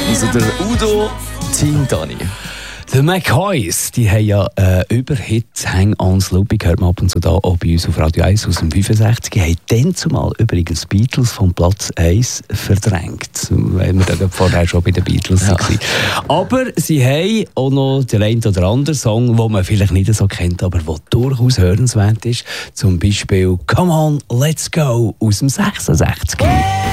Also der Udo, Team Dani. Die McCoys, die haben ja Überhit «Hang on Sloopy», hört man ab und zu da auch bei uns auf Radio 1 aus dem 65. Die haben dann zumal übrigens die Beatles vom Platz 1 verdrängt, weil wir da vorher schon bei den Beatles waren. Aber sie haben auch noch den einen oder anderen Song, den man vielleicht nicht so kennt, aber der durchaus hörenswert ist. Zum Beispiel «Come on, let's go» aus dem 66.